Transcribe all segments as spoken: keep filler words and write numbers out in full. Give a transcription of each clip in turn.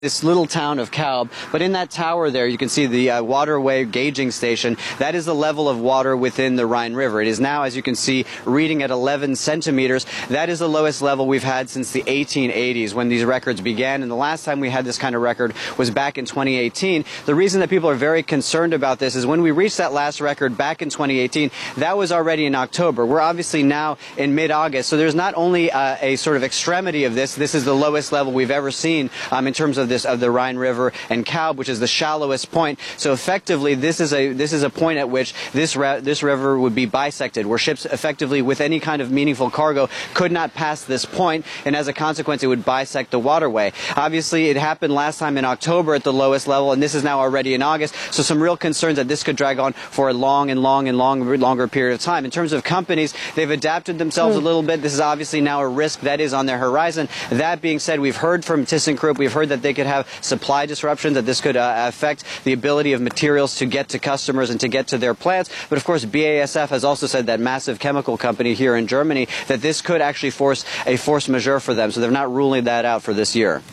this little town of Kalb, but in that tower there you can see the uh, waterway gauging station. That is the level of water within the Rhine River. It is now, as you can see, reading at eleven centimeters. That is the lowest level we've had since the eighteen eighties when these records began, and the last time we had this kind of record was back in twenty eighteen. The reason that people are very concerned about this is when we reached that last record back in twenty eighteen, that was already in October. We're obviously now in mid-August, so there's not only uh, a sort of extremity of this, this is the lowest level we've ever seen um, in terms of this of the Rhine River and Kalb, which is the shallowest point. So effectively, this is a this is a point at which this this river would be bisected, where ships effectively with any kind of meaningful cargo could not pass this point, and as a consequence, it would bisect the waterway. Obviously, it happened last time in October at the lowest level, and this is now already in August. So some real concerns that this could drag on for a long and long and long longer period of time. In terms of companies, they've adapted themselves mm. a little bit. This is obviously now a risk that is on their horizon. That being said, we've heard from ThyssenKrupp, we've heard that they could have supply disruptions, that this could uh, affect the ability of materials to get to customers and to get to their plants. But of course, B A S F has also said, that massive chemical company here in Germany, that this could actually force a force majeure for them. So they're not ruling that out for this year.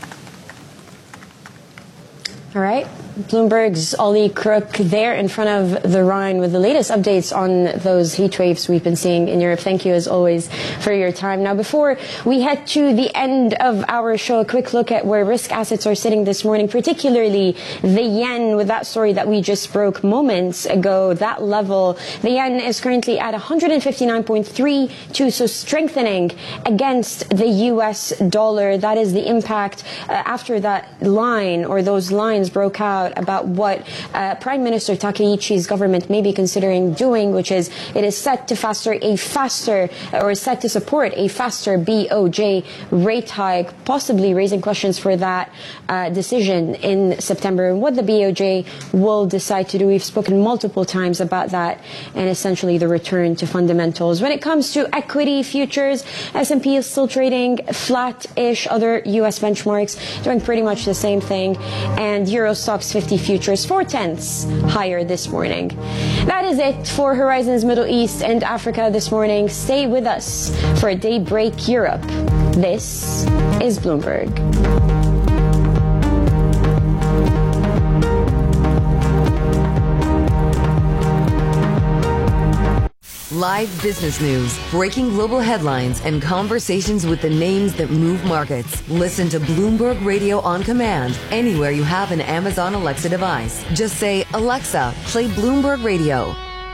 All right. Bloomberg's Ollie Crook there in front of the Rhine with the latest updates on those heat waves we've been seeing in Europe. Thank you, as always, for your time. Now, before we head to the end of our show, a quick look at where risk assets are sitting this morning, particularly the yen, with that story that we just broke moments ago, that level. The yen is currently at one fifty-nine point three two, so strengthening against the U S dollar. That is the impact uh, after that line, or those lines broke out, about what uh, Prime Minister Takaichi's government may be considering doing, which is it is set to faster a faster or is set to support a faster B O J rate hike, possibly raising questions for that uh, decision in September and what the B O J will decide to do. We've spoken multiple times about that and essentially the return to fundamentals. When it comes to equity futures, S and P is still trading flat-ish. Other U S benchmarks doing pretty much the same thing, and Euro Stoxx fifty futures four tenths higher this morning. That is it for Horizons Middle East and Africa this morning. Stay with us for Daybreak Europe. This is Bloomberg. Live business news, breaking global headlines, and conversations with the names that move markets. Listen to Bloomberg Radio on command anywhere you have an Amazon Alexa device. Just say, Alexa, play Bloomberg Radio.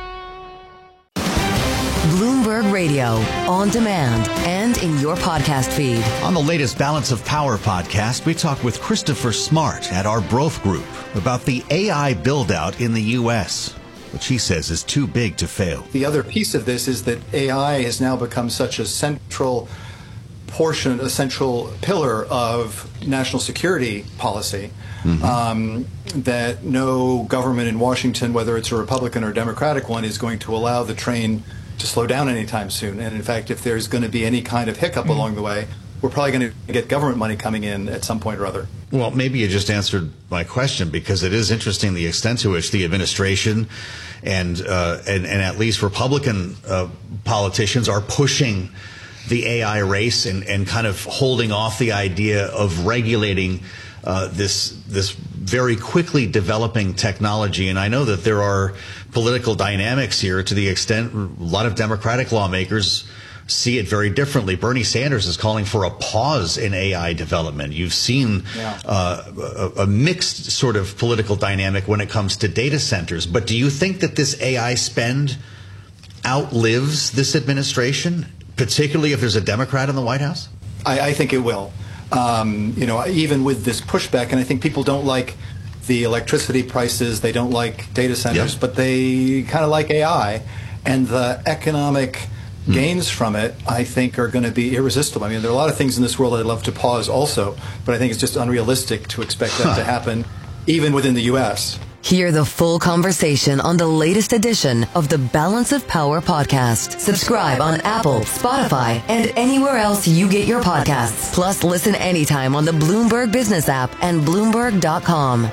Bloomberg Radio, on demand and in your podcast feed. On the latest Balance of Power podcast, we talk with Christopher Smart at our Broth Group about the A I build-out in the U S, which he says is too big to fail. The other piece of this is that A I has now become such a central portion, a central pillar of national security policy, mm-hmm. um, that no government in Washington, whether it's a Republican or Democratic one, is going to allow the train to slow down anytime soon. And in fact, if there's going to be any kind of hiccup mm-hmm. along the way, we're probably going to get government money coming in at some point or other. Well, maybe you just answered my question, because it is interesting the extent to which the administration and uh, and, and at least Republican uh, politicians are pushing the A I race and, and kind of holding off the idea of regulating uh, this this very quickly developing technology. And I know that there are political dynamics here to the extent a lot of Democratic lawmakers see it very differently. Bernie Sanders is calling for a pause in A I development. You've seen yeah. uh, a, a mixed sort of political dynamic when it comes to data centers. But do you think that this A I spend outlives this administration, particularly if there's a Democrat in the White House? I, I think it will. Um, you know, even with this pushback, and I think people don't like the electricity prices, they don't like data centers, yep. but they kind of like A I, and the economic gains from it, I think, are going to be irresistible. I mean, there are a lot of things in this world I'd love to pause also, but I think it's just unrealistic to expect that huh. to happen, even within the U S. Hear the full conversation on the latest edition of the Balance of Power podcast. Subscribe on Apple, Spotify, and anywhere else you get your podcasts. Plus, listen anytime on the Bloomberg Business app and Bloomberg dot com.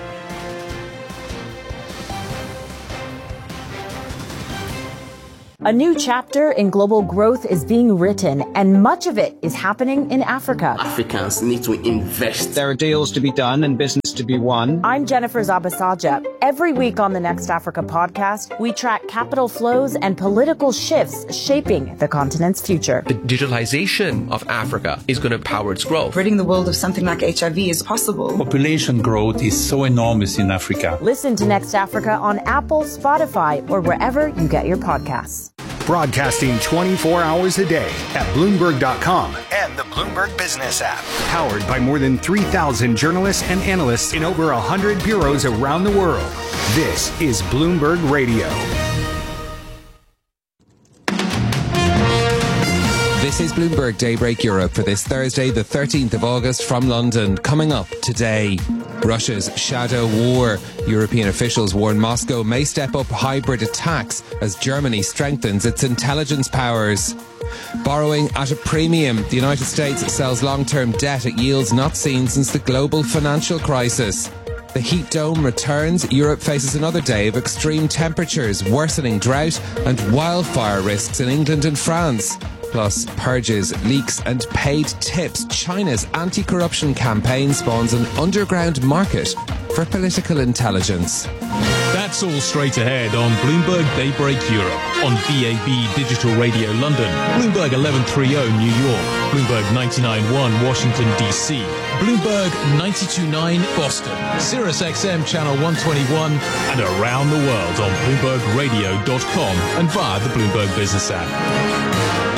A new chapter in global growth is being written, and much of it is happening in Africa. Africans need to invest. There are deals to be done and business to be won. I'm Jennifer Zabasaja. Every week on the Next Africa podcast, we track capital flows and political shifts shaping the continent's future. The digitalization of Africa is going to power its growth. Ridding the world of something like H I V is possible. Population growth is so enormous in Africa. Listen to Next Africa on Apple, Spotify, or wherever you get your podcasts. Broadcasting twenty-four hours a day at Bloomberg dot com and the Bloomberg Business app. Powered by more than three thousand journalists and analysts in over one hundred bureaus around the world. This is Bloomberg Radio. This is Bloomberg Daybreak Europe for this Thursday, the thirteenth of August from London. Coming up today, Russia's shadow war. European officials warn Moscow may step up hybrid attacks as Germany strengthens its intelligence powers. Borrowing at a premium. The United States sells long-term debt at yields not seen since the global financial crisis. The heat dome returns. Europe faces another day of extreme temperatures, worsening drought and wildfire risks in England and France. Plus, purges, leaks and paid tips. China's anti-corruption campaign spawns an underground market for political intelligence. That's all straight ahead on Bloomberg Daybreak Europe, on B A B Digital Radio London, Bloomberg eleven thirty New York, Bloomberg ninety-nine point one Washington D C, Bloomberg ninety-two point nine Boston, Sirius X M Channel one twenty-one, and around the world on Bloomberg Radio dot com and via the Bloomberg Business app.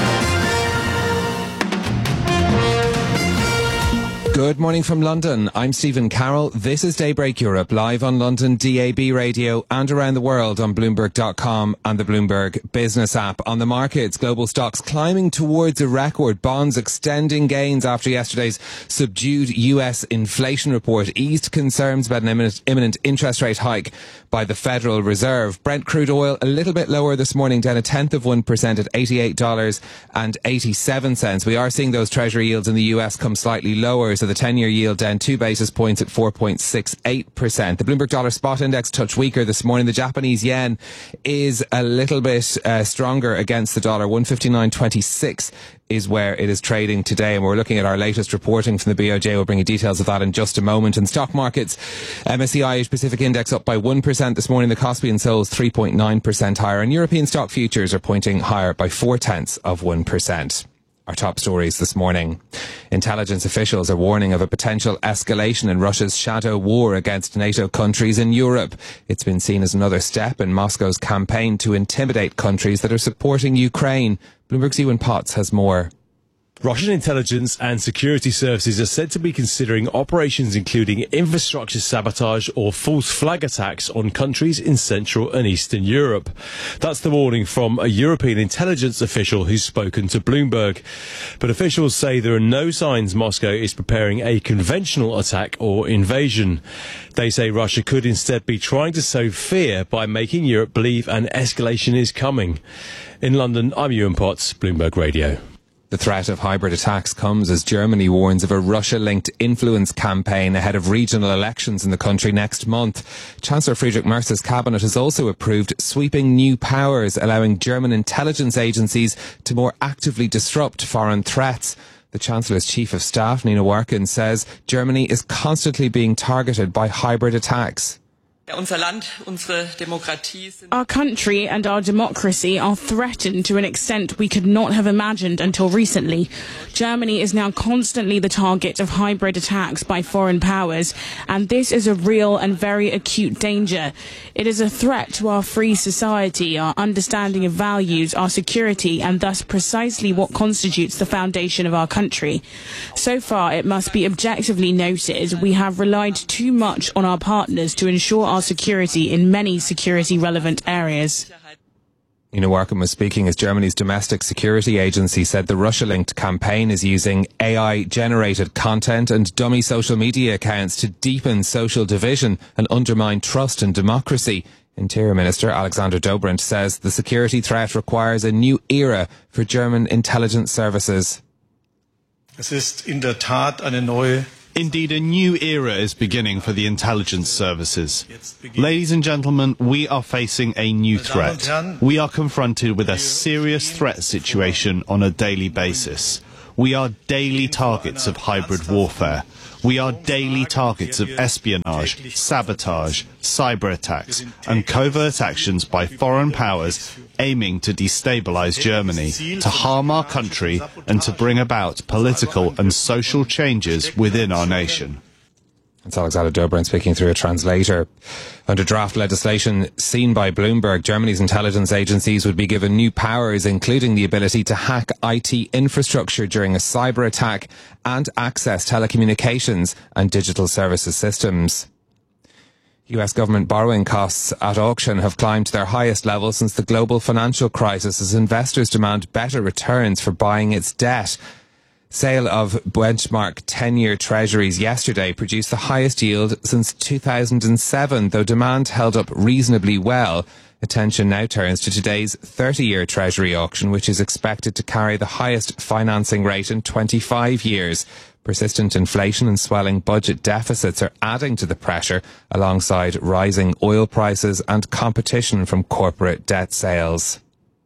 Good morning from London. I'm Stephen Carroll. This is Daybreak Europe, live on London D A B radio and around the world on Bloomberg dot com and the Bloomberg Business app. On the markets, global stocks climbing towards a record, bonds extending gains after yesterday's subdued U S inflation report eased concerns about an imminent, imminent interest rate hike by the Federal Reserve. Brent crude oil a little bit lower this morning, down a tenth of one percent at eighty-eight dollars and eighty-seven cents. We are seeing those Treasury yields in the U S come slightly lower, so the ten-year yield down two basis points at four point six eight percent. The Bloomberg Dollar Spot Index touched weaker this morning. The Japanese yen is a little bit uh, stronger against the dollar. one fifty-nine twenty-six is where it is trading today, and we're looking at our latest reporting from the B O J. We'll bring you details of that in just a moment. In stock markets, M S C I Asia Pacific Index up by one percent this morning. The Kospi and Seoul's three point nine percent higher, and European stock futures are pointing higher by four tenths of one percent. Our top stories this morning. Intelligence officials are warning of a potential escalation in Russia's shadow war against NATO countries in Europe. It's been seen as another step in Moscow's campaign to intimidate countries that are supporting Ukraine. Bloomberg's Ewan Potts has more. Russian intelligence and security services are said to be considering operations including infrastructure sabotage or false flag attacks on countries in Central and Eastern Europe. That's the warning from a European intelligence official who's spoken to Bloomberg. But officials say there are no signs Moscow is preparing a conventional attack or invasion. They say Russia could instead be trying to sow fear by making Europe believe an escalation is coming. In London, I'm Ewan Potts, Bloomberg Radio. The threat of hybrid attacks comes as Germany warns of a Russia-linked influence campaign ahead of regional elections in the country next month. Chancellor Friedrich Merz's cabinet has also approved sweeping new powers, allowing German intelligence agencies to more actively disrupt foreign threats. The Chancellor's Chief of Staff, Nina Warken, says Germany is constantly being targeted by hybrid attacks. Our country and our democracy are threatened to an extent we could not have imagined until recently. Germany is now constantly the target of hybrid attacks by foreign powers, and this is a real and very acute danger. It is a threat to our free society, our understanding of values, our security, and thus precisely what constitutes the foundation of our country. So far, it must be objectively noted, we have relied too much on our partners to ensure our security in many security-relevant areas. Nina Warken was speaking as Germany's domestic security agency said the Russia-linked campaign is using A I-generated content and dummy social media accounts to deepen social division and undermine trust in democracy. Interior Minister Alexander Dobrindt says the security threat requires a new era for German intelligence services. Es ist in der Tat eine neue Indeed, a new era is beginning for the intelligence services. Ladies and gentlemen, we are facing a new threat. We are confronted with a serious threat situation on a daily basis. We are daily targets of hybrid warfare. We are daily targets of espionage, sabotage, cyber attacks, and covert actions by foreign powers aiming to destabilize Germany, to harm our country, and to bring about political and social changes within our nation. It's Alexander Dobrin speaking through a translator. Under draft legislation seen by Bloomberg, Germany's intelligence agencies would be given new powers, including the ability to hack I T infrastructure during a cyber attack and access telecommunications and digital services systems. U S government borrowing costs at auction have climbed to their highest level since the global financial crisis as investors demand better returns for buying its debt. Sale of benchmark ten-year treasuries yesterday produced the highest yield since two thousand seven, though demand held up reasonably well. Attention now turns to today's thirty-year treasury auction, which is expected to carry the highest financing rate in twenty-five years. Persistent inflation and swelling budget deficits are adding to the pressure, alongside rising oil prices and competition from corporate debt sales.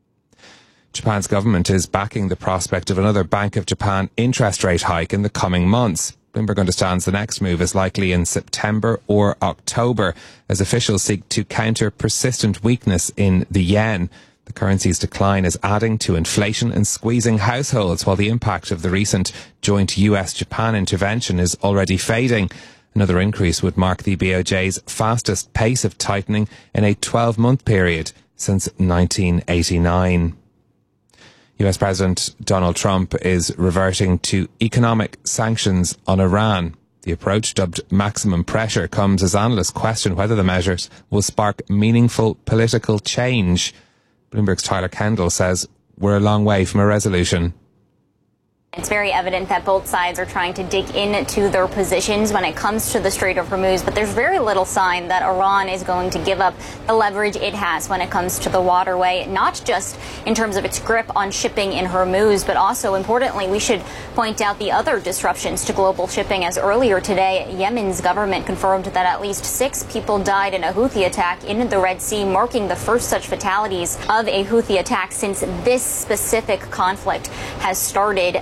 Japan's government is backing the prospect of another Bank of Japan interest rate hike in the coming months. Bloomberg understands the next move is likely in September or October, as officials seek to counter persistent weakness in the yen. The currency's decline is adding to inflation and squeezing households, while the impact of the recent joint U S Japan intervention is already fading. Another increase would mark the B O J's fastest pace of tightening in a twelve-month period since nineteen eighty-nine. U S President Donald Trump is reverting to economic sanctions on Iran. The approach, dubbed maximum pressure, comes as analysts question whether the measures will spark meaningful political change. Bloomberg's Tyler Kendall says we're a long way from a resolution. It's very evident that both sides are trying to dig into their positions when it comes to the Strait of Hormuz, but there's very little sign that Iran is going to give up the leverage it has when it comes to the waterway, not just in terms of its grip on shipping in Hormuz, but also, importantly, we should point out the other disruptions to global shipping, as earlier today, Yemen's government confirmed that at least six people died in a Houthi attack in the Red Sea, marking the first such fatalities of a Houthi attack since this specific conflict has started.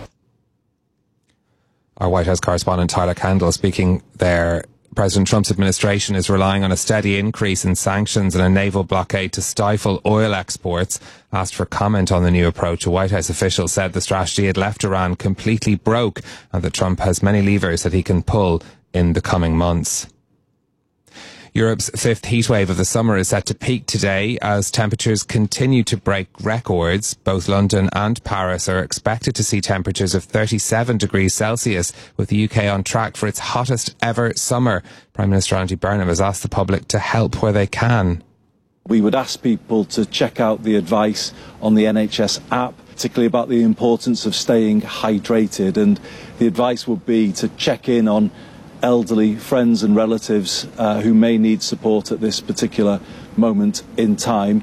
Our White House correspondent Tyler Kendall speaking there. President Trump's administration is relying on a steady increase in sanctions and a naval blockade to stifle oil exports. Asked for comment on the new approach, a White House official said the strategy had left Iran completely broke and that Trump has many levers that he can pull in the coming months. Europe's fifth heatwave of the summer is set to peak today as temperatures continue to break records. Both London and Paris are expected to see temperatures of thirty-seven degrees Celsius, with the U K on track for its hottest ever summer. Prime Minister Andy Burnham has asked the public to help where they can. We would ask people to check out the advice on the N H S app, particularly about the importance of staying hydrated, and the advice would be to check in on elderly friends and relatives uh, who may need support at this particular moment in time.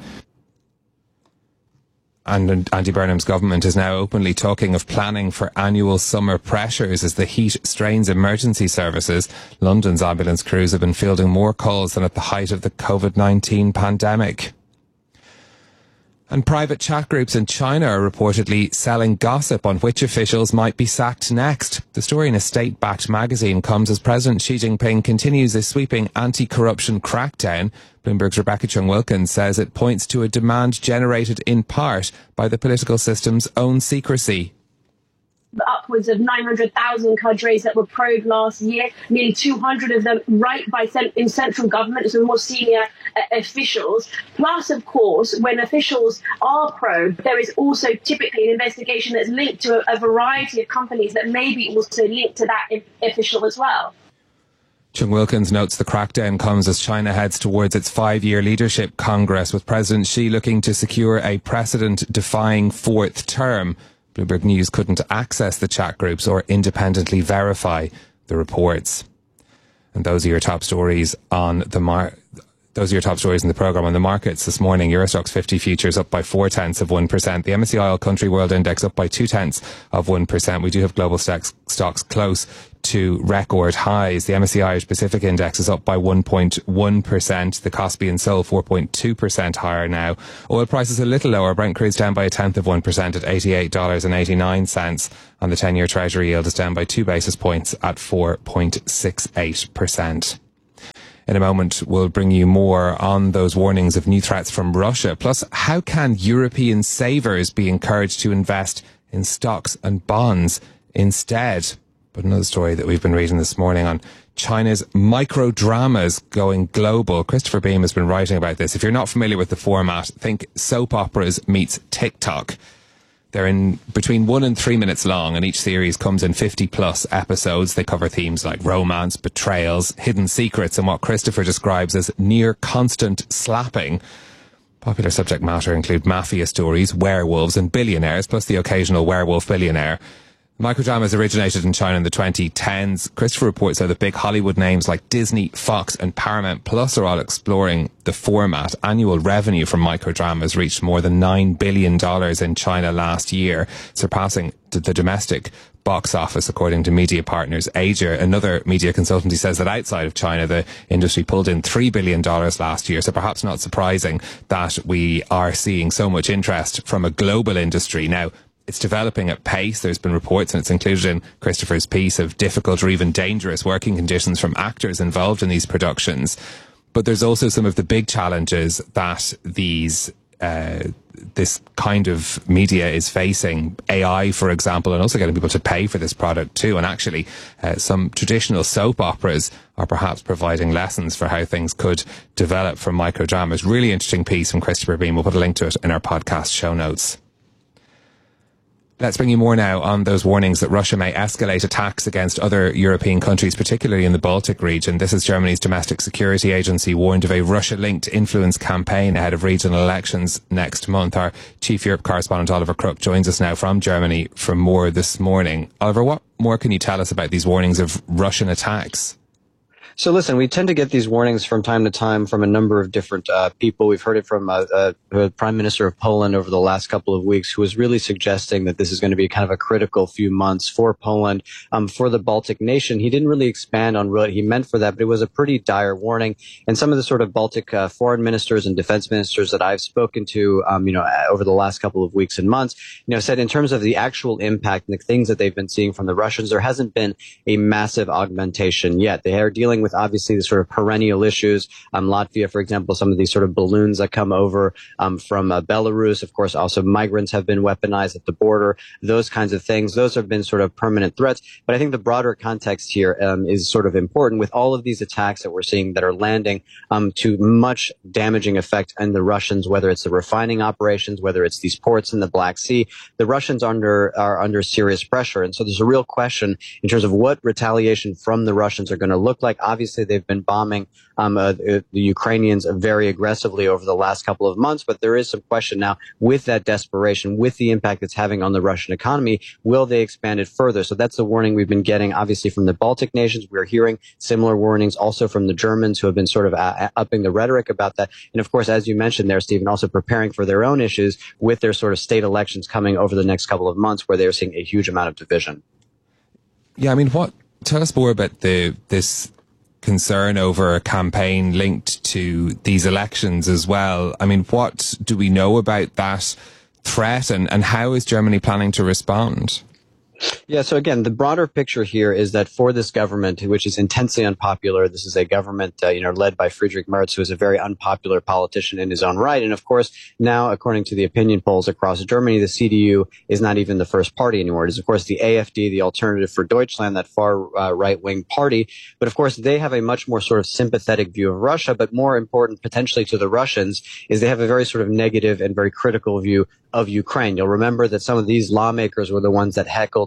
And Andy Burnham's government is now openly talking of planning for annual summer pressures as the heat strains emergency services. London's ambulance crews have been fielding more calls than at the height of the COVID nineteen pandemic. And private chat groups in China are reportedly selling gossip on which officials might be sacked next. The story in a state-backed magazine comes as President Xi Jinping continues a sweeping anti-corruption crackdown. Bloomberg's Rebecca Chung-Wilkins says it points to a demand generated in part by the political system's own secrecy. Upwards of nine hundred thousand cadres that were probed last year, nearly two hundred of them right by cent- in central government, so more senior uh, officials. Plus, of course, when officials are probed, there is also typically an investigation that's linked to a, a variety of companies that may be also linked to that I- official as well. Chung-Wilkins notes the crackdown comes as China heads towards its five-year leadership congress, with President Xi looking to secure a precedent-defying fourth term. Bloomberg News couldn't access the chat groups or independently verify the reports. And those are your top stories on the mar- Those are your top stories in the programme. On the markets this morning, Euro Stoxx fifty futures up by four tenths of one percent. The M S C I All Country World Index up by two tenths of one percent. We do have global stocks, stocks close to record highs. The M S C I Irish Pacific Index is up by one point one percent. The Kospi and Seoul four point two percent higher now. Oil prices a little lower. Brent crude down by a tenth of one percent at eighty-eight dollars and eighty-nine cents. And the ten-year Treasury yield is down by two basis points at four point six eight percent. In a moment, we'll bring you more on those warnings of new threats from Russia. Plus, how can European savers be encouraged to invest in stocks and bonds instead? But another story that we've been reading this morning on China's micro dramas going global. Christopher Beam has been writing about this. If you're not familiar with the format, think soap operas meets TikTok. They're in between one and three minutes long, and each series comes in fifty plus episodes. They cover themes like romance, betrayals, hidden secrets, and what Christopher describes as near constant slapping. Popular subject matter include mafia stories, werewolves, and billionaires, plus the occasional werewolf billionaire. Microdramas originated in China in the twenty tens. Christopher reports how the big Hollywood names like Disney, Fox and Paramount Plus are all exploring the format. Annual revenue from microdramas reached more than nine billion dollars in China last year, surpassing the domestic box office, according to media partners Asia. Another media consultancy says that outside of China, the industry pulled in three billion dollars last year. So perhaps not surprising that we are seeing so much interest from a global industry. Now, it's developing at pace. There's been reports, and it's included in Christopher's piece, of difficult or even dangerous working conditions from actors involved in these productions. But there's also some of the big challenges that these uh, this kind of media is facing. A I, for example, and also getting people to pay for this product too. And actually, uh, some traditional soap operas are perhaps providing lessons for how things could develop from microdramas. Really interesting piece from Christopher Beam. We'll put a link to it in our podcast show notes. Let's bring you more now on those warnings that Russia may escalate attacks against other European countries, particularly in the Baltic region. This is Germany's Domestic Security Agency warned of a Russia-linked influence campaign ahead of regional elections next month. Our Chief Europe correspondent Oliver Crook joins us now from Germany for more this morning. Oliver, what more can you tell us about these warnings of Russian attacks? So listen, we tend to get these warnings from time to time from a number of different uh, people. We've heard it from uh, uh, the Prime Minister of Poland over the last couple of weeks, who was really suggesting that this is going to be kind of a critical few months for Poland, um, for the Baltic nation. He didn't really expand on what he meant for that, but it was a pretty dire warning. And some of the sort of Baltic uh, foreign ministers and defense ministers that I've spoken to, um, you know, over the last couple of weeks and months, you know, said in terms of the actual impact and the things that they've been seeing from the Russians, there hasn't been a massive augmentation yet. They are dealing with obviously the sort of perennial issues. Um, Latvia, for example, some of these sort of balloons that come over um, from uh, Belarus. Of course, also migrants have been weaponized at the border. Those kinds of things. Those have been sort of permanent threats. But I think the broader context here um, is sort of important with all of these attacks that we're seeing that are landing um, to much damaging effect on the Russians, whether it's the refining operations, whether it's these ports in the Black Sea. The Russians under are under serious pressure. And so there's a real question in terms of what retaliation from the Russians are going to look like. Obviously, they've been bombing um, uh, the Ukrainians very aggressively over the last couple of months, but there is some question now with that desperation, with the impact it's having on the Russian economy, will they expand it further? So that's the warning we've been getting, obviously, from the Baltic nations. We're hearing similar warnings also from the Germans, who have been sort of uh, upping the rhetoric about that. And of course, as you mentioned there, Stephen, also preparing for their own issues with their sort of state elections coming over the next couple of months, where they're seeing a huge amount of division. Yeah, I mean, what? Tell us more about the this concern over a campaign linked to these elections as well. I mean, what do we know about that threat, and, and how is Germany planning to respond? Yeah, so again, the broader picture here is that for this government, which is intensely unpopular, this is a government, uh, you know, led by Friedrich Merz, who is a very unpopular politician in his own right. And of course, now, according to the opinion polls across Germany, the C D U is not even the first party anymore. It is, of course, the A F D, the Alternative for Deutschland, that far uh, right-wing party. But of course, they have a much more sort of sympathetic view of Russia. But more important, potentially to the Russians, is they have a very sort of negative and very critical view of Ukraine. You'll remember that some of these lawmakers were the ones that heckled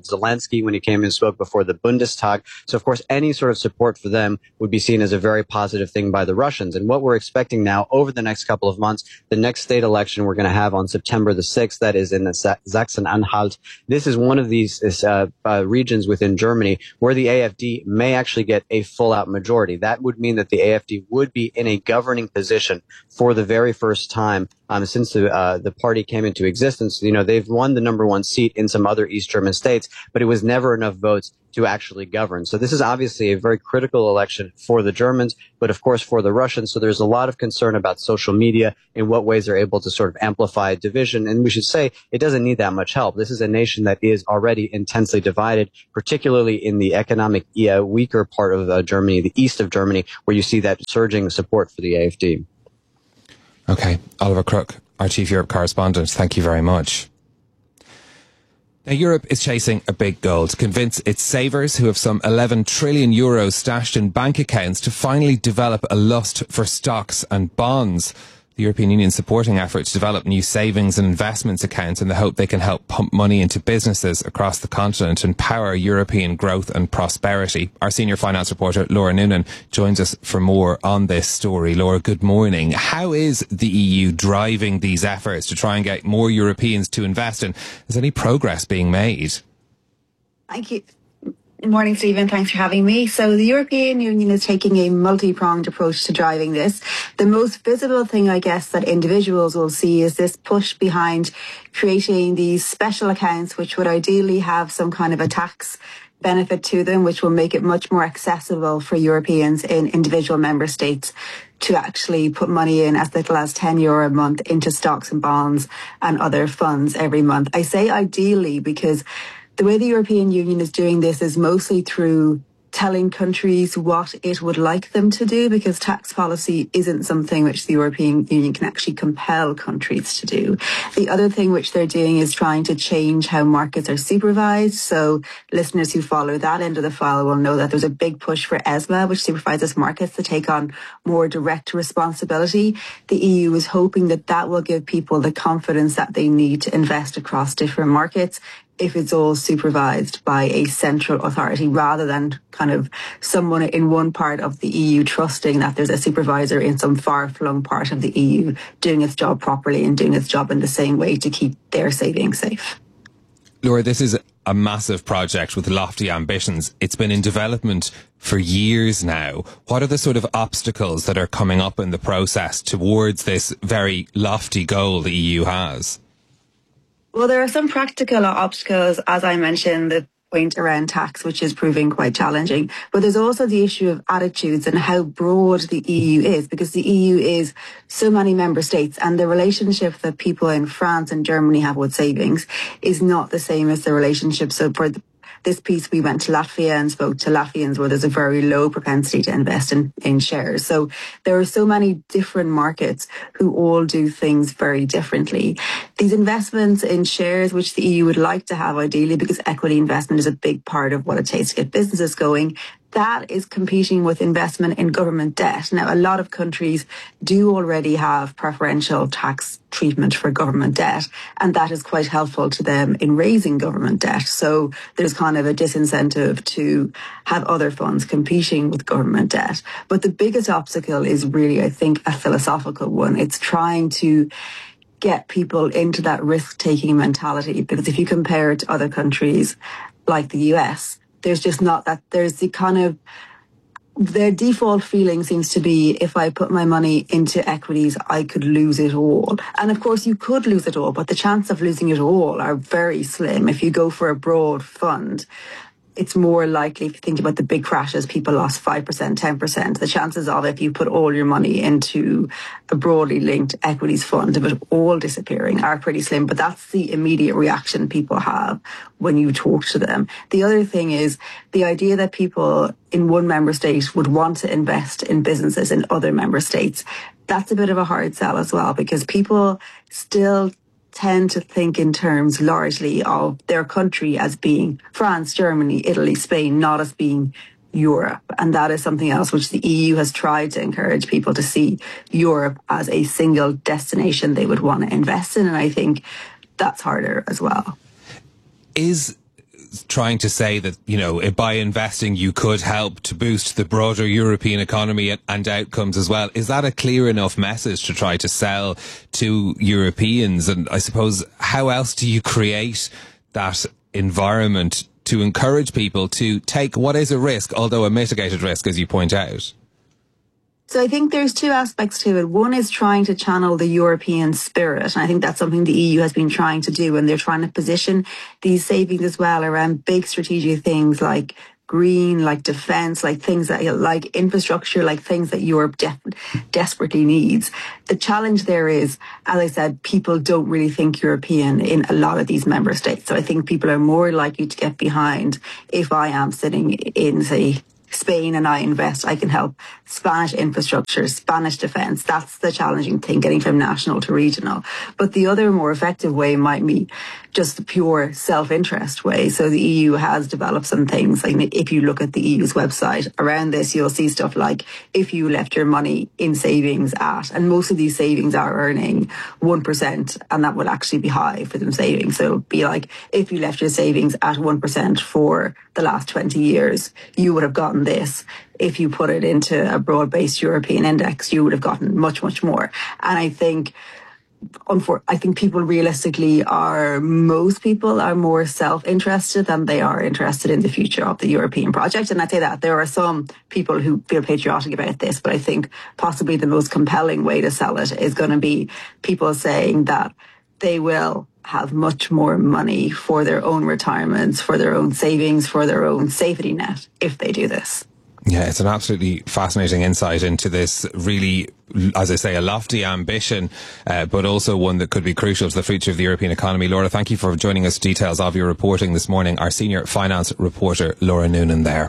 Zelensky when he came and spoke before the Bundestag. So, of course, any sort of support for them would be seen as a very positive thing by the Russians. And what we're expecting now over the next couple of months, the next state election we're going to have on September the sixth, that is in the Sachsen-Anhalt. This is one of these uh, uh, regions within Germany where the A F D may actually get a full-out majority. That would mean that the A F D would be in a governing position for the very first time um, since the, uh, the party came into existence. You know, they've won the number one seat in some other East German states, but it was never enough votes to actually govern. So this is obviously a very critical election for the Germans, but of course for the Russians. So there's a lot of concern about social media, in what ways they're able to sort of amplify division. And we should say it doesn't need that much help. This is a nation that is already intensely divided, particularly in the economic uh, weaker part of uh, Germany, the east of Germany, where you see that surging support for the A F D. Okay, Oliver Crook, our Chief Europe correspondent, thank you very much. Now, Europe is chasing a big goal to convince its savers, who have some eleven trillion euros stashed in bank accounts, to finally develop a lust for stocks and bonds. The European Union supporting efforts to develop new savings and investments accounts in the hope they can help pump money into businesses across the continent and power European growth and prosperity. Our senior finance reporter, Laura Noonan, joins us for more on this story. Laura, good morning. How is the E U driving these efforts to try and get more Europeans to invest in? Is any progress being made? Thank you. Good morning, Stephen. Thanks for having me. So the European Union is taking a multi-pronged approach to driving this. The most visible thing, I guess, that individuals will see is this push behind creating these special accounts, which would ideally have some kind of a tax benefit to them, which will make it much more accessible for Europeans in individual member states to actually put money in as little as ten euro a month into stocks and bonds and other funds every month. I say ideally because the way the European Union is doing this is mostly through telling countries what it would like them to do, because tax policy isn't something which the European Union can actually compel countries to do. The other thing which they're doing is trying to change how markets are supervised. So listeners who follow that end of the file will know that there's a big push for ESMA, which supervises markets, to take on more direct responsibility. The E U is hoping that that will give people the confidence that they need to invest across different markets, if it's all supervised by a central authority, rather than kind of someone in one part of the E U trusting that there's a supervisor in some far-flung part of the E U doing its job properly and doing its job in the same way to keep their savings safe. Laura, this is a massive project with lofty ambitions. It's been in development for years now. What are the sort of obstacles that are coming up in the process towards this very lofty goal the E U has? Well, there are some practical obstacles, as I mentioned, the point around tax, which is proving quite challenging. But there's also the issue of attitudes and how broad the E U is, because the E U is so many member states, and the relationship that people in France and Germany have with savings is not the same as the relationship. So for the this piece, we went to Latvia and spoke to Latvians, where there's a very low propensity to invest in, in shares. So there are so many different markets who all do things very differently. These investments in shares, which the E U would like to have ideally, because equity investment is a big part of what it takes to get businesses going, that is competing with investment in government debt. Now, a lot of countries do already have preferential tax treatment for government debt, and that is quite helpful to them in raising government debt. So there's kind of a disincentive to have other funds competing with government debt. But the biggest obstacle is really, I think, a philosophical one. It's trying to get people into that risk-taking mentality, because if you compare it to other countries like the U S, there's just not that. There's the kind of, their default feeling seems to be, if I put my money into equities, I could lose it all. And of course you could lose it all, but the chance of losing it all are very slim. If you go for a broad fund, it's more likely, if you think about the big crashes, people lost five percent, ten percent. The chances of, if you put all your money into a broadly linked equities fund, of it all disappearing are pretty slim. But that's the immediate reaction people have when you talk to them. The other thing is the idea that people in one member state would want to invest in businesses in other member states. That's a bit of a hard sell as well, because people still tend to think in terms largely of their country as being France, Germany, Italy, Spain, not as being Europe. And that is something else which the E U has tried to encourage people to see Europe as a single destination they would want to invest in. And I think that's harder as well. Is trying to say that, you know, by investing you could help to boost the broader European economy and, and outcomes as well. Is that a clear enough message to try to sell to Europeans? And I suppose, how else do you create that environment to encourage people to take what is a risk, although a mitigated risk, as you point out? So I think there's two aspects to it. One is trying to channel the European spirit. And I think that's something the E U has been trying to do. And they're trying to position these savings as well around big strategic things like green, like defence, like things that, like infrastructure, like things that Europe de- desperately needs. The challenge there is, as I said, people don't really think European in a lot of these member states. So I think people are more likely to get behind if I am sitting in, say, Spain and I invest, I can help Spanish infrastructure, Spanish defence. That's the challenging thing, getting from national to regional. But the other more effective way might be just the pure self-interest way. So the E U has developed some things. Like if you look at the E U's website around this, you'll see stuff like if you left your money in savings at, and most of these savings are earning one percent, and that would actually be high for them saving. So it'll be like if you left your savings at one percent for the last twenty years, you would have gotten this. If you put it into a broad-based European index, you would have gotten much, much more. And I think I think people realistically are, most people are more self-interested than they are interested in the future of the European project. And I'd say that there are some people who feel patriotic about this, but I think possibly the most compelling way to sell it is going to be people saying that they will have much more money for their own retirements, for their own savings, for their own safety net if they do this. Yeah, it's an absolutely fascinating insight into this really, as I say, a lofty ambition, uh, but also one that could be crucial to the future of the European economy. Laura, thank you for joining us. Details of your reporting this morning. Our senior finance reporter, Laura Noonan there.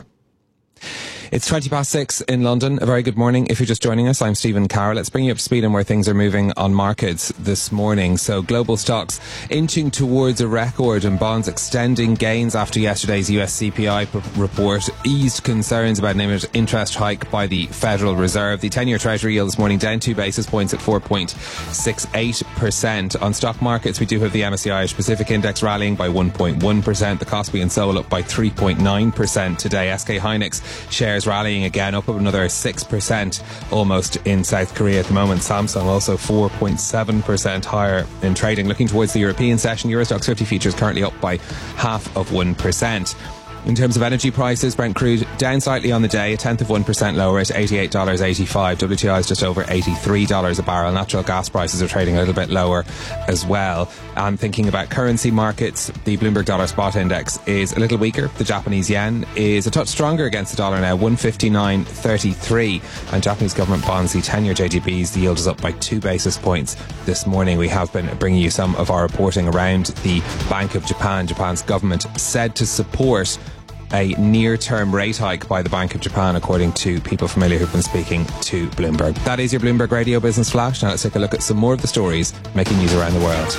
It's twenty past six in London. A very good morning. If you're just joining us, I'm Stephen Carroll. Let's bring you up to speed on where things are moving on markets this morning. So global stocks inching towards a record and bonds extending gains after yesterday's U S C P I report eased concerns about an imminent interest hike by the Federal Reserve. The ten-year Treasury yield this morning down two basis points at four point six eight percent. On stock markets, we do have the M S C I Irish Pacific Index rallying by one point one percent. The Kospi and Seoul up by three point nine percent today. S K Hynix shares rallying again, up another six percent almost in South Korea at the moment. Samsung also four point seven percent higher in trading. Looking towards the European session, Euro Stoxx fifty futures currently up by half of one percent. In terms of energy prices, Brent crude down slightly on the day, a tenth of one percent lower at eighty-eight dollars eighty-five. W T I is just over eighty-three dollars a barrel. Natural gas prices are trading a little bit lower as well. And thinking about currency markets, the Bloomberg Dollar Spot Index is a little weaker. The Japanese yen is a touch stronger against the dollar now, one fifty-nine thirty-three. And Japanese government bonds, the ten-year J G Bs, the yield is up by two basis points this morning. We have been bringing you some of our reporting around the Bank of Japan. Japan's government said to support a near-term rate hike by the Bank of Japan, according to people familiar who've been speaking to Bloomberg. That is your Bloomberg Radio Business Flash. Now let's take a look at some more of the stories making news around the world.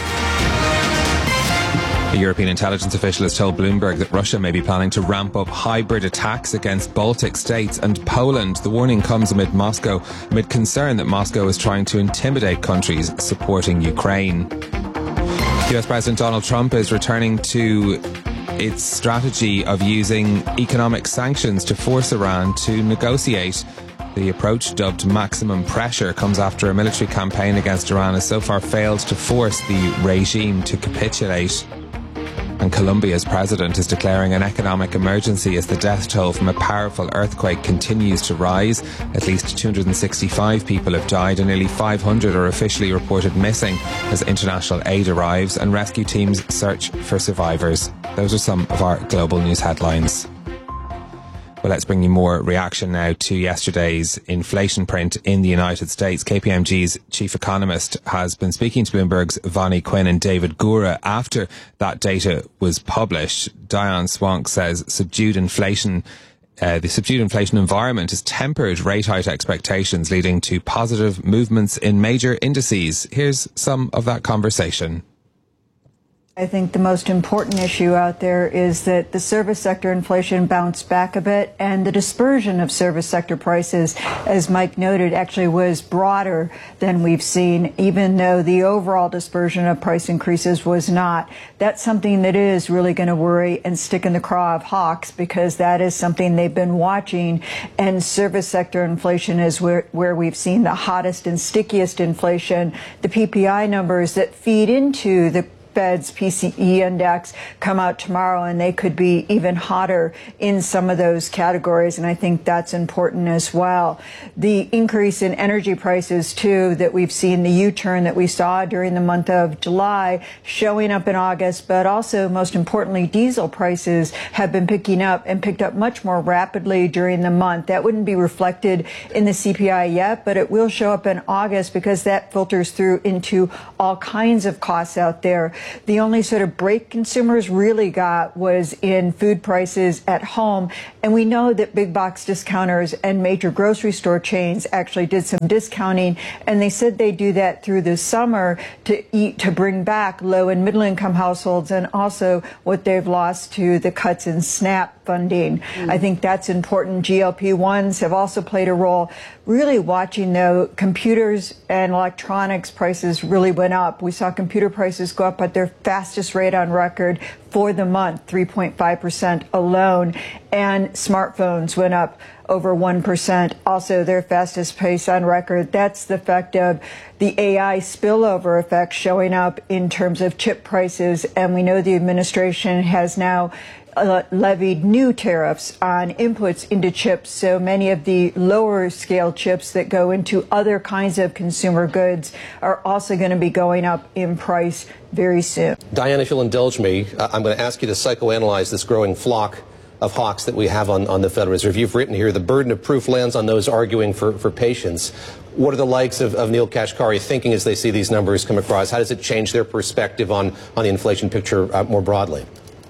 A European intelligence official has told Bloomberg that Russia may be planning to ramp up hybrid attacks against Baltic states and Poland. The warning comes amid Moscow, amid concern that Moscow is trying to intimidate countries supporting Ukraine. U S President Donald Trump is returning to its strategy of using economic sanctions to force Iran to negotiate. The approach, dubbed maximum pressure, comes after a military campaign against Iran has so far failed to force the regime to capitulate. And Colombia's president is declaring an economic emergency as the death toll from a powerful earthquake continues to rise. At least two hundred sixty-five people have died and nearly five hundred are officially reported missing as international aid arrives and rescue teams search for survivors. Those are some of our global news headlines. Well, let's bring you more reaction now to yesterday's inflation print in the United States. K P M G's chief economist has been speaking to Bloomberg's Vonnie Quinn and David Gura after that data was published. Diane Swank says subdued inflation, uh, the subdued inflation environment has tempered rate hike expectations, leading to positive movements in major indices. Here's some of that conversation. I think the most important issue out there is that the service sector inflation bounced back a bit, and the dispersion of service sector prices, as Mike noted, actually was broader than we've seen, even though the overall dispersion of price increases was not. That's something that is really going to worry and stick in the craw of hawks, because that is something they've been watching, and service sector inflation is where, where we've seen the hottest and stickiest inflation. The P P I numbers that feed into the Fed's P C E index come out tomorrow, and they could be even hotter in some of those categories, and I think that's important as well. The increase in energy prices, too, that we've seen, the U-turn that we saw during the month of July showing up in August, but also, most importantly, diesel prices have been picking up and picked up much more rapidly during the month. That wouldn't be reflected in the C P I yet, but it will show up in August because that filters through into all kinds of costs out there. The only sort of break consumers really got was in food prices at home. And we know that big box discounters and major grocery store chains actually did some discounting. And they said they do that through the summer to eat, to bring back low and middle income households, and also what they've lost to the cuts in SNAP funding. Mm. I think that's important. G L P ones have also played a role. Really watching, though, computers and electronics prices really went up. We saw computer prices go up at their fastest rate on record for the month, three point five percent alone. And smartphones went up over one percent, also their fastest pace on record. That's the effect of the A I spillover effect showing up in terms of chip prices. And we know the administration has now Uh, levied new tariffs on inputs into chips, so many of the lower scale chips that go into other kinds of consumer goods are also going to be going up in price very soon. Diane, if you'll indulge me, uh, I'm going to ask you to psychoanalyze this growing flock of hawks that we have on, on the Federal Reserve. You've written here, the burden of proof lands on those arguing for, for patience. What are the likes of, of Neil Kashkari thinking as they see these numbers come across? How does it change their perspective on, on the inflation picture uh, more broadly?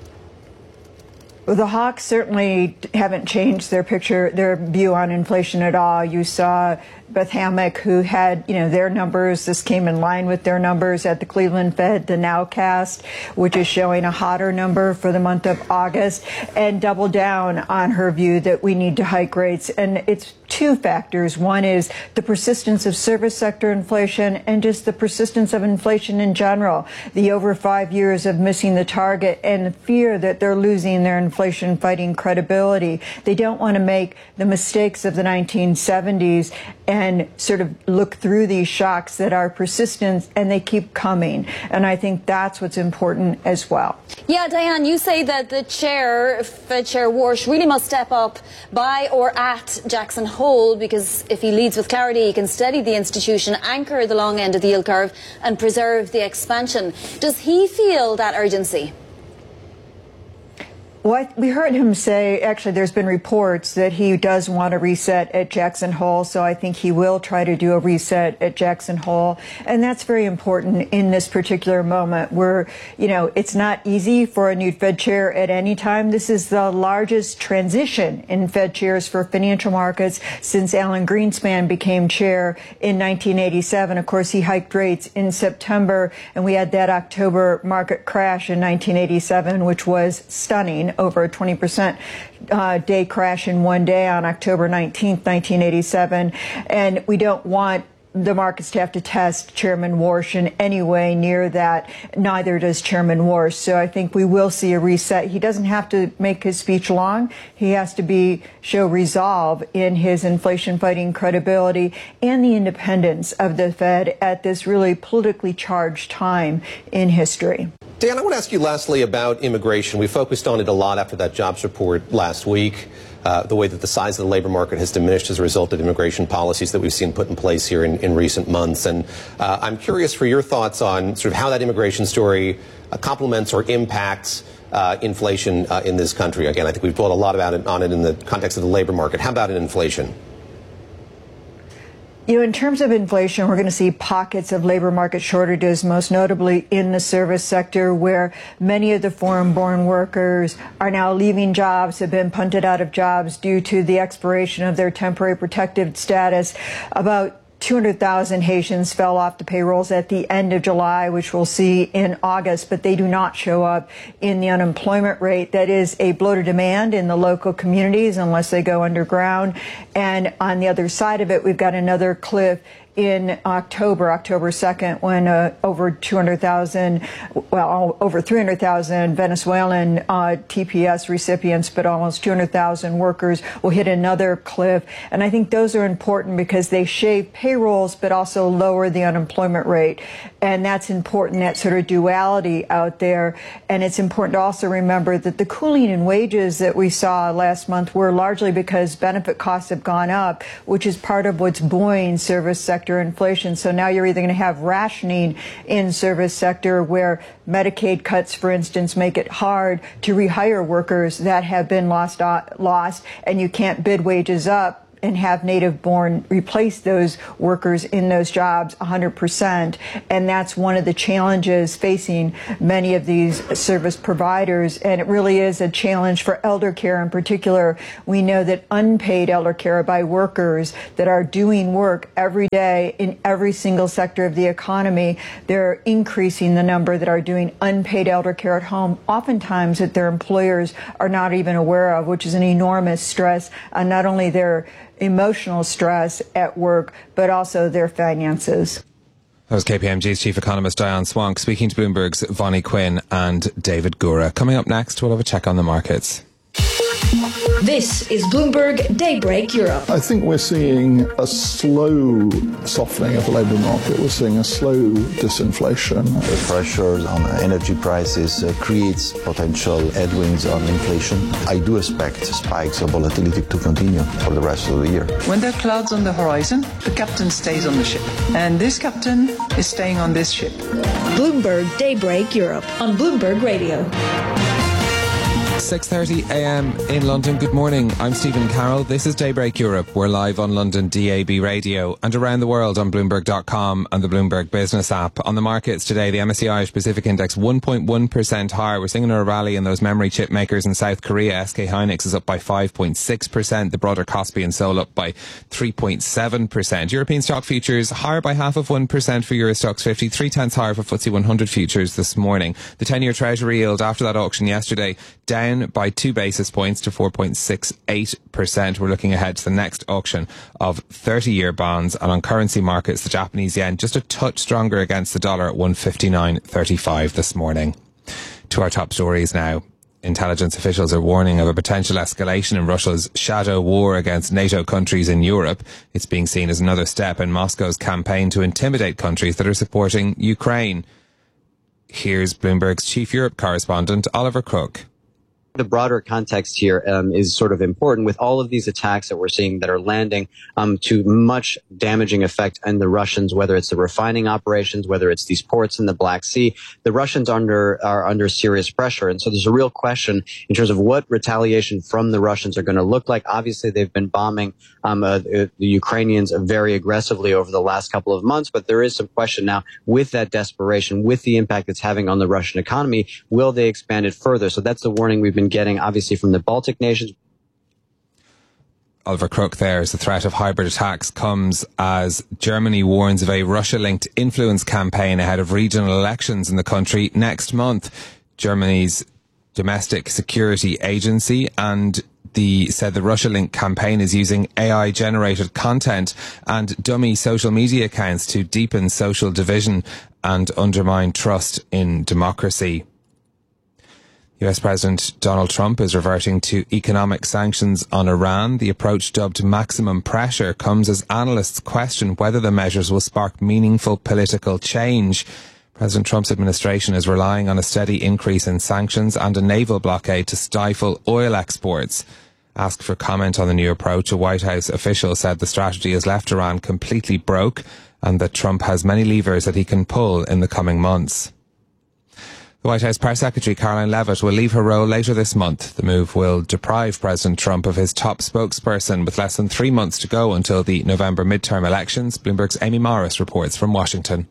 Well, the hawks certainly haven't changed their picture, their view on inflation at all. You saw Beth Hammack, who had, you know, their numbers. This came in line with their numbers at the Cleveland Fed, the Nowcast, which is showing a hotter number for the month of August, and double down on her view that we need to hike rates. And it's two factors. One is the persistence of service sector inflation, and just the persistence of inflation in general. The over five years of missing the target, and the fear that they're losing their inflation fighting credibility. They don't want to make the mistakes of the nineteen seventies and sort of look through these shocks that are persistent, and they keep coming. And I think that's what's important as well. Yeah, Diane, you say that the chair, Fed Chair Warsh, really must step up by or at Jackson Hole, because if he leads with clarity, he can steady the institution, anchor the long end of the yield curve, and preserve the expansion. Does he feel that urgency? Well, we heard him say, actually, there's been reports that he does want to reset at Jackson Hole, so I think he will try to do a reset at Jackson Hole. And that's very important in this particular moment where, you know, it's not easy for a new Fed chair at any time. This is the largest transition in Fed chairs for financial markets since Alan Greenspan became chair in nineteen eighty-seven. Of course, he hiked rates in September, and we had that October market crash in nineteen eighty-seven, which was stunning. Over a twenty percent uh, day crash in one day on October nineteenth, nineteen eighty-seven. And we don't want the markets to have to test Chairman Warsh in any way near that. Neither does Chairman Warsh. So I think we will see a reset. He doesn't have to make his speech long. He has to be show resolve in his inflation fighting credibility and the independence of the Fed at this really politically charged time in history. Dan, I want to ask you lastly about immigration. We focused on it a lot after that jobs report last week, uh, the way that the size of the labor market has diminished as a result of immigration policies that we've seen put in place here in, in recent months. And uh, I'm curious for your thoughts on sort of how that immigration story uh, complements or impacts uh, inflation uh, in this country. Again, I think we've thought a lot about it on it in the context of the labor market. How about in inflation? You know, in terms of inflation, we're going to see pockets of labor market shortages, most notably in the service sector, where many of the foreign-born workers are now leaving jobs, have been punted out of jobs due to the expiration of their temporary protected status. About two hundred thousand Haitians fell off the payrolls at the end of July, which we'll see in August, but they do not show up in the unemployment rate. That is a blow to demand in the local communities unless they go underground. And on the other side of it, we've got another cliff in October, October second, when uh, over two hundred thousand, well, over three hundred thousand Venezuelan uh, T P S recipients, but almost two hundred thousand workers will hit another cliff. And I think those are important because they shave payrolls, but also lower the unemployment rate. And that's important, that sort of duality out there. And it's important to also remember that the cooling in wages that we saw last month were largely because benefit costs have gone up, which is part of what's buoying service sector inflation. So now you're either going to have rationing in service sector where Medicaid cuts, for instance, make it hard to rehire workers that have been lost, uh, lost, and you can't bid wages up and have native born replace those workers in those jobs one hundred percent. And that's one of the challenges facing many of these service providers. And it really is a challenge for elder care in particular. We know that unpaid elder care by workers that are doing work every day in every single sector of the economy, they're increasing the number that are doing unpaid elder care at home, oftentimes that their employers are not even aware of, which is an enormous stress on not only their emotional stress at work, but also their finances. That was K P M G's chief economist Diane Swank speaking to Bloomberg's Vonnie Quinn and David Gura. Coming up next, we'll have a check on the markets. This is Bloomberg Daybreak Europe. I think we're seeing a slow softening of the labour market. We're seeing a slow disinflation. The pressures on energy prices uh, creates potential headwinds on inflation. I do expect spikes of volatility to continue for the rest of the year. When there are clouds on the horizon, the captain stays on the ship. And this captain is staying on this ship. Bloomberg Daybreak Europe on Bloomberg Radio. six thirty a m in London. Good morning. I'm Stephen Carroll. This is Daybreak Europe. We're live on London D A B radio and around the world on Bloomberg dot com and the Bloomberg Business app. On the markets today, the M S C I Irish Pacific Index one point one percent higher. We're seeing a rally in those memory chip makers in South Korea. S K Hynix is up by five point six percent. The broader Kospi and Seoul up by three point seven percent. European stock futures higher by half of one percent for Euro Stoxx fifty. Three tenths higher for F T S E one hundred futures this morning. The ten-year Treasury yield after that auction yesterday down by two basis points to four point six eight percent. We're looking ahead to the next auction of thirty-year bonds. And on currency markets, the Japanese yen just a touch stronger against the dollar at one fifty-nine thirty-five this morning. To our top stories now. Intelligence officials are warning of a potential escalation in Russia's shadow war against NATO countries in Europe. It's being seen as another step in Moscow's campaign to intimidate countries that are supporting Ukraine. Here's Bloomberg's chief Europe correspondent, Oliver Cook. The broader context here um, is sort of important with all of these attacks that we're seeing that are landing um, to much damaging effect on the Russians, whether it's the refining operations, whether it's these ports in the Black Sea. The Russians under are under serious pressure. And so there's a real question in terms of what retaliation from the Russians are going to look like. Obviously, they've been bombing um, uh, the Ukrainians very aggressively over the last couple of months. But there is some question now with that desperation, with the impact it's having on the Russian economy. Will they expand it further? So that's the warning we've been getting, obviously, from the Baltic nations. Oliver Crook there. As the threat of hybrid attacks comes as Germany warns of a Russia-linked influence campaign ahead of regional elections in the country next month. Germany's domestic security agency and the said the Russia-linked campaign is using A I-generated content and dummy social media accounts to deepen social division and undermine trust in democracy. U S President Donald Trump is reverting to economic sanctions on Iran. The approach, dubbed maximum pressure, comes as analysts question whether the measures will spark meaningful political change. President Trump's administration is relying on a steady increase in sanctions and a naval blockade to stifle oil exports. Asked for comment on the new approach, a White House official said the strategy has left Iran completely broke and that Trump has many levers that he can pull in the coming months. The White House Press Secretary Caroline Leavitt will leave her role later this month. The move will deprive President Trump of his top spokesperson with less than three months to go until the November midterm elections. Bloomberg's Amy Morris reports from Washington.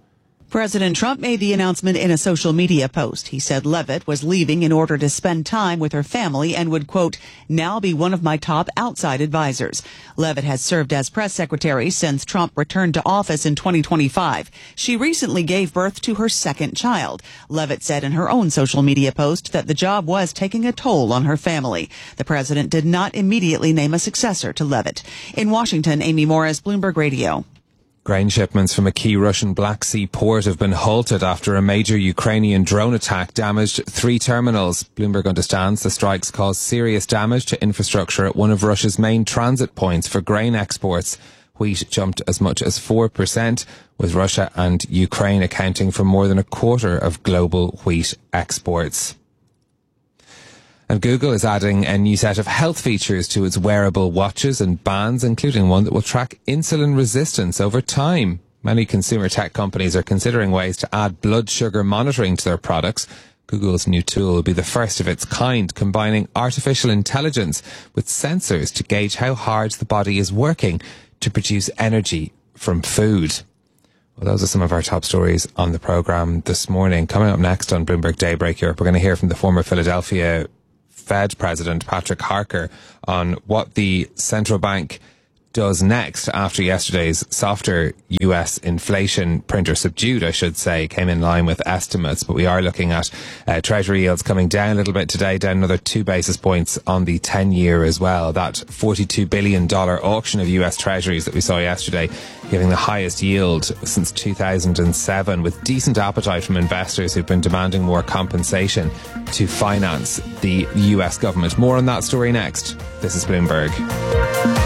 President Trump made the announcement in a social media post. He said Leavitt was leaving in order to spend time with her family and would, quote, now be one of my top outside advisors. Leavitt has served as press secretary since Trump returned to office in twenty twenty-five. She recently gave birth to her second child. Leavitt said in her own social media post that the job was taking a toll on her family. The president did not immediately name a successor to Leavitt. In Washington, Amy Morris, Bloomberg Radio. Grain shipments from a key Russian Black Sea port have been halted after a major Ukrainian drone attack damaged three terminals. Bloomberg understands the strikes caused serious damage to infrastructure at one of Russia's main transit points for grain exports. Wheat jumped as much as four percent, with Russia and Ukraine accounting for more than a quarter of global wheat exports. And Google is adding a new set of health features to its wearable watches and bands, including one that will track insulin resistance over time. Many consumer tech companies are considering ways to add blood sugar monitoring to their products. Google's new tool will be the first of its kind, combining artificial intelligence with sensors to gauge how hard the body is working to produce energy from food. Well, those are some of our top stories on the programme this morning. Coming up next on Bloomberg Daybreak Europe, we're going to hear from the former Philadelphia Fed President Patrick Harker on what the central bank does next after yesterday's softer U S inflation print, or subdued, I should say, came in line with estimates. But we are looking at uh, Treasury yields coming down a little bit today, down another two basis points on the ten-year as well. That forty-two billion dollars auction of U S Treasuries that we saw yesterday, giving the highest yield since two thousand seven, with decent appetite from investors who've been demanding more compensation to finance the U S government. More on that story next. This is Bloomberg.